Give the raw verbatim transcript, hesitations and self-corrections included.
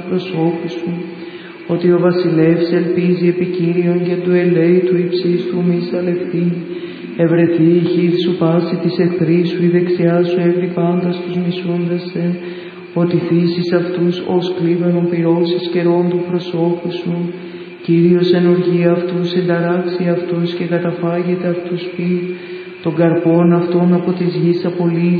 προσώπου σου, ότι ο βασιλεύς ελπίζει επί Κύριον και του ελέη του υψίστου μη σαλευθεί. Ευρεθεί η χείρ σου πάση της εχθρής σου, η δεξιά σου έβρι πάντας τους μισούντας σε, ότι θύσεις αυτούς ως κλίβερον πυρώσεις καιρών του προσώπου σου. Κύριος εν οργή αυτούς ενταράξει αυτούς και καταφάγεται αυτούς πει, τον καρπόν αυτών από της γης απολύει